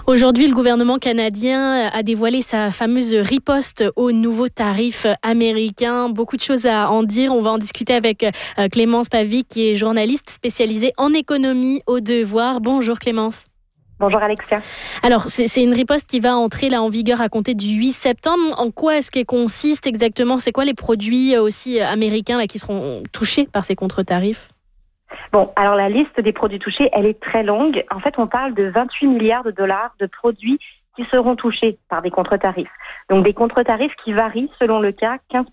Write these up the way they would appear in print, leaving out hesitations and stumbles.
Aujourd'hui, le gouvernement canadien a dévoilé sa fameuse riposte aux nouveaux tarifs américains. Beaucoup de choses à en dire. On va en discuter avec Clémence Pavie, qui est journaliste spécialisée en économie au Devoir. Bonjour Clémence. Bonjour Alexia. Alors, c'est une riposte qui va entrer là en vigueur à compter du 8 septembre. En quoi est-ce qu'elle consiste exactement? C'est quoi les produits aussi américains là, qui seront touchés par ces contre-tarifs? Bon, alors la liste des produits touchés, elle est très longue. En fait, on parle de 28 milliards de dollars de produits qui seront touchés par des contre-tarifs. Donc des contre-tarifs qui varient selon le cas, 15%,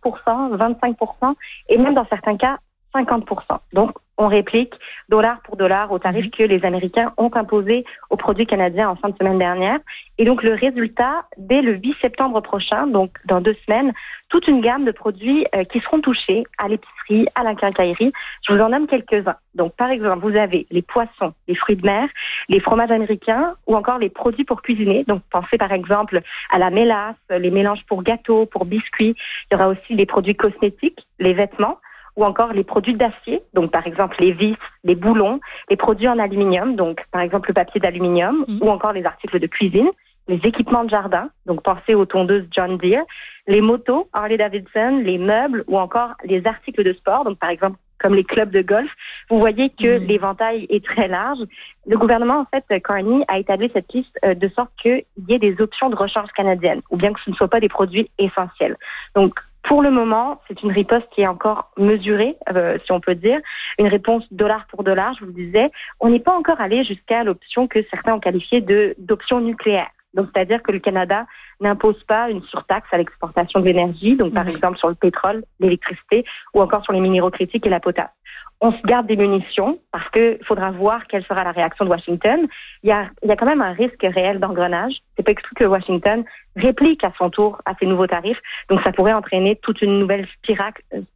25% et même dans certains cas, 50%. Donc, on réplique dollar pour dollar aux tarifs que les Américains ont imposés aux produits canadiens en fin de semaine dernière. Et donc, le résultat, dès le 8 septembre prochain, donc dans 2 semaines, toute une gamme de produits qui seront touchés à l'épicerie, à la quincaillerie. Je vous en nomme quelques-uns. Donc, par exemple, vous avez les poissons, les fruits de mer, les fromages américains ou encore les produits pour cuisiner. Donc, pensez par exemple à la mélasse, les mélanges pour gâteaux, pour biscuits. Il y aura aussi les produits cosmétiques, les vêtements, ou encore les produits d'acier, donc par exemple les vis, les boulons, les produits en aluminium, donc par exemple le papier d'aluminium, ou encore les articles de cuisine, les équipements de jardin, donc pensez aux tondeuses John Deere, les motos Harley Davidson, les meubles ou encore les articles de sport, donc par exemple comme les clubs de golf. Vous voyez que l'éventail est très large. Le gouvernement, en fait, Carney, a établi cette liste de sorte qu'il y ait des options de rechange canadiennes, ou bien que ce ne soit pas des produits essentiels. Donc, pour le moment, c'est une riposte qui est encore mesurée, si on peut dire. Une réponse dollar pour dollar, je vous le disais. On n'est pas encore allé jusqu'à l'option que certains ont qualifiée d'option nucléaire. Donc, c'est-à-dire que le Canada n'impose pas une surtaxe à l'exportation de l'énergie, donc par exemple sur le pétrole, l'électricité ou encore sur les minéraux critiques et la potasse. On se garde des munitions parce qu'il faudra voir quelle sera la réaction de Washington. Il y a quand même un risque réel d'engrenage. C'est pas exclu que Washington réplique à son tour à ces nouveaux tarifs. Donc, ça pourrait entraîner toute une nouvelle spirale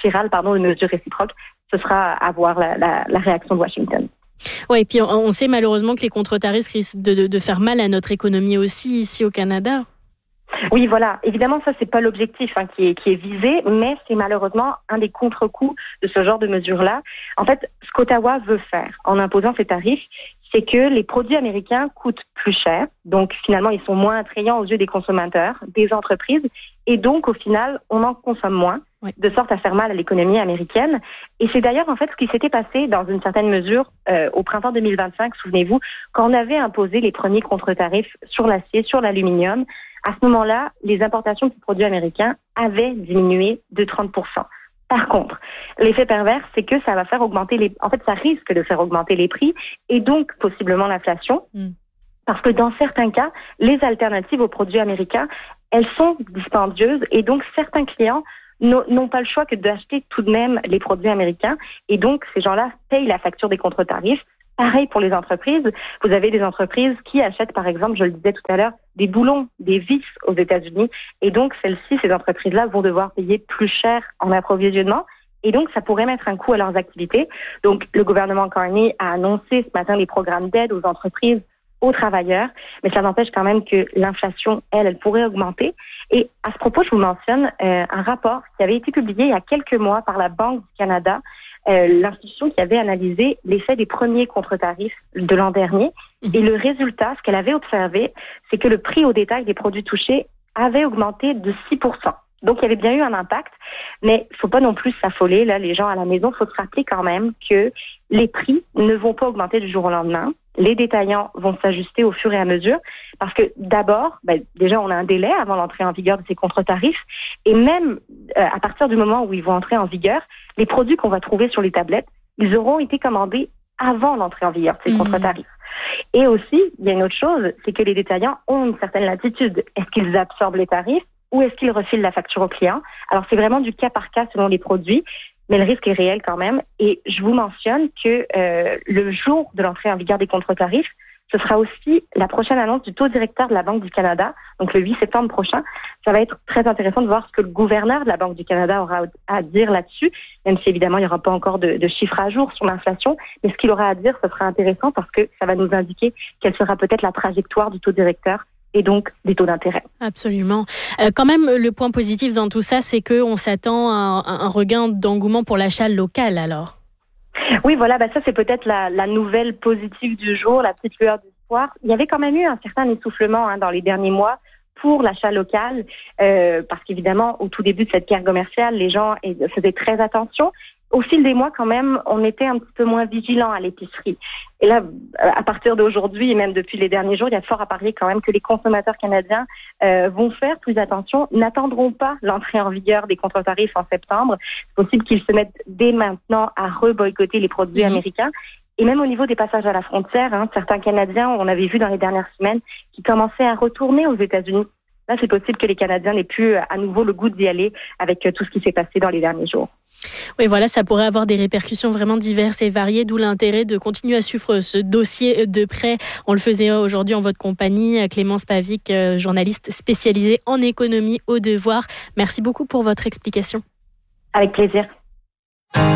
de mesures réciproques. Ce sera à voir la réaction de Washington. Oui, et puis on sait malheureusement que les contre-tarifs risquent de faire mal à notre économie aussi ici au Canada. Oui, voilà. Évidemment, ça, c'est pas l'objectif qui est visé, mais c'est malheureusement un des contre-coups de ce genre de mesures-là. En fait, ce qu'Ottawa veut faire en imposant ces tarifs, c'est que les produits américains coûtent plus cher. Donc, finalement, ils sont moins attrayants aux yeux des consommateurs, des entreprises. Et donc, au final, on en consomme moins, de sorte à faire mal à l'économie américaine. Et c'est d'ailleurs, en fait, ce qui s'était passé dans une certaine mesure au printemps 2025, souvenez-vous, quand on avait imposé les premiers contre-tarifs sur l'acier, sur l'aluminium. À ce moment-là, les importations de produits américains avaient diminué de 30%. Par contre, l'effet pervers, c'est que ça va faire augmenter ça risque de faire augmenter les prix et donc possiblement l'inflation. Parce que dans certains cas, les alternatives aux produits américains, elles sont dispendieuses et donc certains clients n'ont pas le choix que d'acheter tout de même les produits américains et donc ces gens-là payent la facture des contre-tarifs. Pareil pour les entreprises. Vous avez des entreprises qui achètent, par exemple, je le disais tout à l'heure, des boulons, des vis aux États-Unis. Et donc, ces entreprises-là vont devoir payer plus cher en approvisionnement. Et donc, ça pourrait mettre un coût à leurs activités. Donc, le gouvernement Carney a annoncé ce matin des programmes d'aide aux entreprises, aux travailleurs. Mais ça n'empêche quand même que l'inflation, elle pourrait augmenter. Et à ce propos, je vous mentionne un rapport qui avait été publié il y a quelques mois par la Banque du Canada, l'institution qui avait analysé l'effet des premiers contre-tarifs de l'an dernier. Et le résultat, ce qu'elle avait observé, c'est que le prix au détail des produits touchés avait augmenté de 6%. Donc, il y avait bien eu un impact, mais il ne faut pas non plus s'affoler. Là, les gens à la maison, il faut se rappeler quand même que les prix ne vont pas augmenter du jour au lendemain. Les détaillants vont s'ajuster au fur et à mesure parce que d'abord, déjà, on a un délai avant l'entrée en vigueur de ces contre-tarifs et même à partir du moment où ils vont entrer en vigueur, les produits qu'on va trouver sur les tablettes, ils auront été commandés avant l'entrée en vigueur de ces contre-tarifs. Et aussi, il y a une autre chose, c'est que les détaillants ont une certaine latitude. Est-ce qu'ils absorbent les tarifs ou est-ce qu'ils refilent la facture au client? Alors, c'est vraiment du cas par cas selon les produits. Mais le risque est réel quand même. Et je vous mentionne que le jour de l'entrée en vigueur des contre-tarifs, ce sera aussi la prochaine annonce du taux directeur de la Banque du Canada, donc le 8 septembre prochain. Ça va être très intéressant de voir ce que le gouverneur de la Banque du Canada aura à dire là-dessus, même si évidemment il n'y aura pas encore de chiffres à jour sur l'inflation. Mais ce qu'il aura à dire, ce sera intéressant parce que ça va nous indiquer quelle sera peut-être la trajectoire du taux directeur et donc des taux d'intérêt. Absolument. Quand même, le point positif dans tout ça, c'est qu'on s'attend à un regain d'engouement pour l'achat local, alors. Oui, voilà, ça c'est peut-être la nouvelle positive du jour, la petite lueur d'espoir espoir. Il y avait quand même eu un certain essoufflement dans les derniers mois pour l'achat local, parce qu'évidemment, au tout début de cette guerre commerciale, les gens faisaient très attention. Au fil des mois, quand même, on était un petit peu moins vigilants à l'épicerie. Et là, à partir d'aujourd'hui, et même depuis les derniers jours, il y a fort à parier quand même que les consommateurs canadiens vont faire plus attention, n'attendront pas l'entrée en vigueur des contre-tarifs en septembre. C'est possible qu'ils se mettent dès maintenant à reboycotter les produits américains. Et même au niveau des passages à la frontière, certains Canadiens, on avait vu dans les dernières semaines, qui commençaient à retourner aux États-Unis. Là, c'est possible que les Canadiens n'aient plus à nouveau le goût d'y aller avec tout ce qui s'est passé dans les derniers jours. Oui, voilà, ça pourrait avoir des répercussions vraiment diverses et variées, d'où l'intérêt de continuer à suivre ce dossier de près. On le faisait aujourd'hui en votre compagnie. Clémence Pavic, journaliste spécialisée en économie au Devoir. Merci beaucoup pour votre explication. Avec plaisir.